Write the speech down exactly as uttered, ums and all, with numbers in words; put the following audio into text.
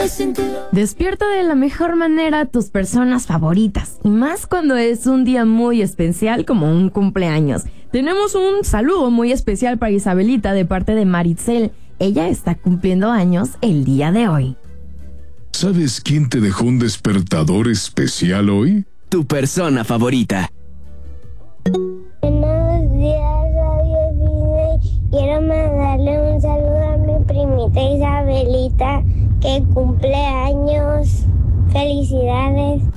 Despierta de la mejor manera a tus personas favoritas, y más cuando es un día muy especial como un cumpleaños. Tenemos un saludo muy especial para Isabelita de parte de Maritzel. Ella está cumpliendo años el día de hoy. ¿Sabes quién te dejó un despertador especial hoy? Tu persona favorita. Buenos días, Radio Disney. Quiero mandarle un saludo a mi primita Isabelita, que cumple años. Felicidades.